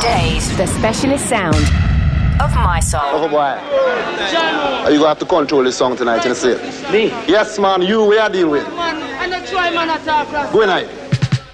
days. The specialist sound of my soul. Oh boy. You gonna have to control this song tonight, you see it? Me? Yes, man, you we are dealing with. Man, I not try man at all. Go night.